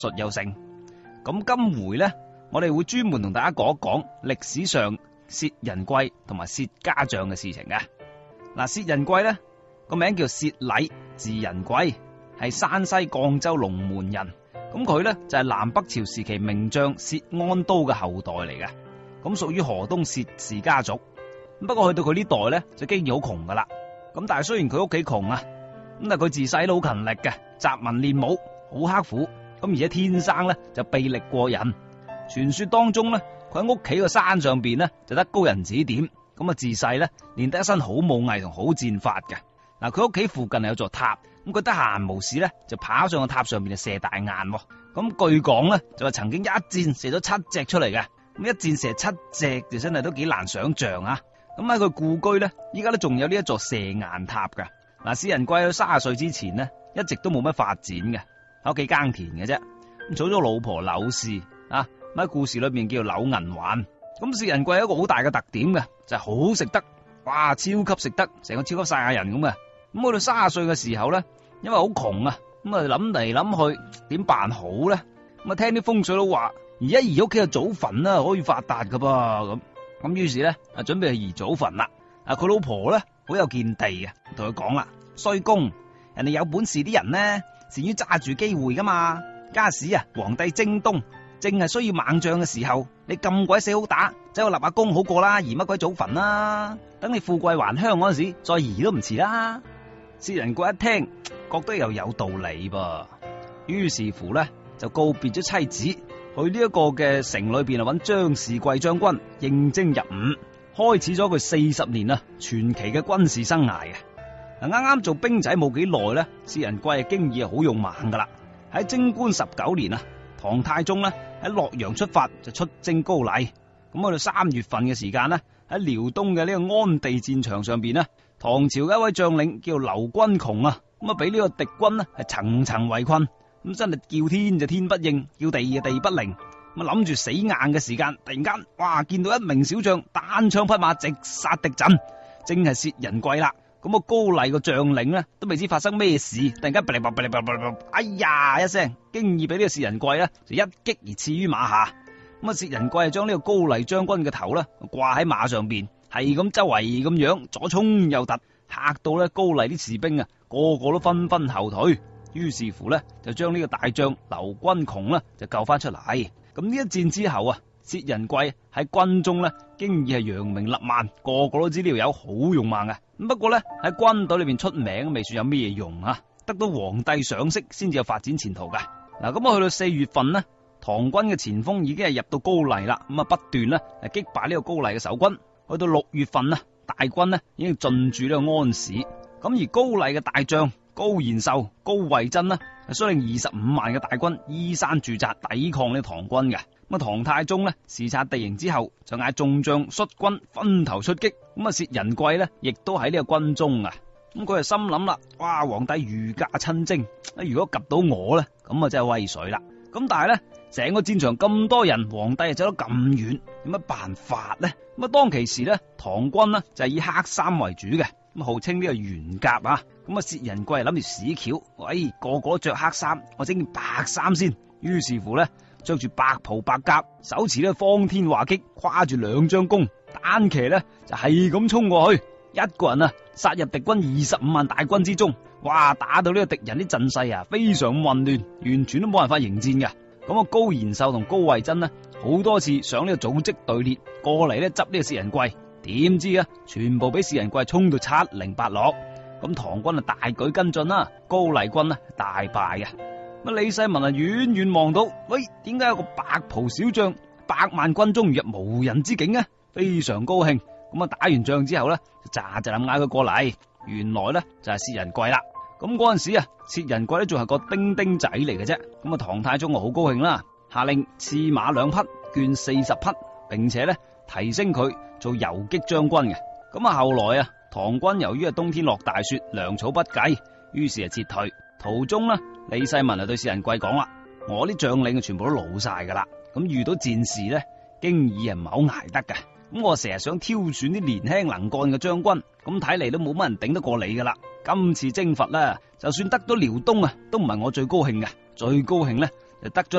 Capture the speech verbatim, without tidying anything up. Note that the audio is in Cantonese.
術又成。咁今回呢，我哋會專門同大家講一講歷史上薛仁貴同埋薛家將嘅事情嘅。嗱，薛仁貴呢個名叫薛禮，字仁貴，係山西贛州龍門人。咁佢呢就係南北朝時期名將薛安都嘅後代嚟嘅，咁屬於河東薛氏家族。不過去到佢呢代呢，就經已好窮噶啦。咁但係雖然佢屋企窮啊，咁但係佢自細都好勤力嘅，習文練武，好刻苦。咁而且天生呢就臂力過人。傳說當中呢，佢喺屋企個山上邊呢就得高人指點，咁啊自細呢練得一身好武藝同好戰法嘅。嗱，佢屋企附近有座塔，咁佢得閒無事呢就跑上個塔上邊就射大雁。咁據講呢就話曾經一箭射咗七隻出嚟嘅，咁一箭射七隻就真係都幾難想象啊！咁喺佢故居呢，依家都仲有呢一座射雁塔噶。嗱，薛仁貴喺三十歲之前呢，一直都冇乜發展嘅，喺屋企耕田嘅啫。咁娶咗老婆柳氏啊，喺故事裏面叫柳銀環。咁薛仁貴有一個好大嘅特點嘅，就係好食得，哇，超級食得，成個超級賽亞人咁嘅。咁去到三十歲嘅時候呢，因為好窮啊，咁啊諗嚟諗去點辦好呢？咁啊聽啲風水佬話，而家移屋企嘅祖墳啦，可以發達噶噃咁。咁於是咧，啊準備去移祖墳啦。啊，佢老婆咧好有見地嘅，同佢講啦：衰公，人哋有本事啲人呢，善於揸住機會噶嘛。家時啊，皇帝征東，正係需要猛將嘅時候，你咁鬼死好打，走去立下功好過啦，移乜鬼祖墳啦？等你富貴還鄉嗰陣時，再移都唔遲啦。薛仁貴一聽，覺得又有道理噃，於是乎咧就告別咗妻子，去呢一個嘅城裏邊啊，揾張士貴將軍應徵入伍，開始咗佢四十年啊傳奇嘅軍事生涯嘅。嗱，啱啱做兵仔冇幾耐咧，薛仁貴嘅經驗係好勇猛噶啦。喺貞觀十九年啊，唐太宗咧喺洛陽出發就出征高麗。咁去到三月份嘅時間咧，喺遼東嘅呢個安地戰場上邊咧，唐朝嘅一位將領叫劉軍窮啊，咁啊俾呢個敵軍咧係層層圍困。咁真係叫天就天不應，叫地就地不靈。咁諗住死硬嘅時間，突然間，哇！見到一名小將單槍匹馬直殺敵陣，正係薛仁貴啦。咁啊高麗個將領咧都未知發生咩事，突然間噼里啪噼里啪噼里啪，哎呀一聲，經已俾呢個薛仁貴咧就一擊而刺於馬下。咁啊薛仁貴係將呢個高麗將軍嘅頭咧掛喺馬上邊，係咁周圍咁樣左衝右突，嚇到咧高麗啲士兵啊個個都紛紛後退。於是乎咧，就將呢個大將劉軍窮咧就救翻出嚟。咁呢一戰之後啊，薛仁貴喺軍中咧，經已係揚名立萬，個個都知呢條友好勇猛嘅。咁不過咧喺軍隊裏邊出名，未算有咩用啊。得到皇帝賞識，先至有發展前途噶。嗱，咁啊去到四月份呢，唐軍嘅前鋒已經係入到高麗啦，咁啊不斷咧係擊敗呢個高麗嘅守軍。去到六月份啊，大軍呢已經進駐呢個安市。咁而高麗嘅大將高延壽、高惠珍呢，係率領二十五萬嘅大軍依山駐紮，抵抗呢唐軍嘅。咁啊，唐太宗呢視察地形之後，就嗌眾將率軍分頭出擊。咁啊，薛仁貴呢亦都喺呢個軍中啊。咁佢就心諗啦，哇！皇帝御駕親征，如果及到我呢，咁啊真係威水啦。咁但係呢，成個戰場咁多人，皇帝又走得咁遠，有乜辦法呢？咁啊，當其時呢，唐軍呢就係以黑衫為主嘅。咁號稱呢個玄甲啊，咁啊薛仁貴諗住屎橋，喂，個個都着黑衫，我整件白衫先。於是乎咧，着住白袍白甲，手持呢個方天畫戟，跨住兩張弓，單騎咧就係咁衝過去，一個人啊殺入敵軍二十五萬大軍之中。哇！打到呢個敵人啲陣勢啊，非常混亂，完全都冇辦法迎戰嘅。咁啊，高延壽同高惠珍呢，好多次上呢個組織隊列過嚟咧執呢個薛仁貴。點知啊，全部俾薛仁貴衝到七零八落，咁唐軍啊大舉跟進啦，高麗軍啊大敗嘅。咁李世民啊遠遠望到，喂，點解有個白袍小將，百萬軍中如入無人之境啊？非常高興。咁啊打完仗之後咧，就喳喳咁嗌佢過嚟，原來咧就係薛仁貴啦。咁嗰陣時啊，薛仁貴咧仲係個丁丁仔嚟嘅啫。咁啊唐太宗啊好高興啦，下令賜馬兩匹，絹四十匹，並且咧提升佢做游擊將軍嘅。咁啊後來啊唐軍由於係冬天落大雪，糧草不繼，於是啊撤退。途中呢，李世民啊對薛仁貴講啦：我啲將領啊全部都老晒噶啦，咁遇到戰事咧，經已係唔係好捱得嘅。咁我成日想挑選啲年輕能幹嘅將軍，咁睇嚟都冇乜人頂得過你噶啦。今次征伐咧，就算得到遼東啊，都唔係我最高興嘅，最高興咧就得咗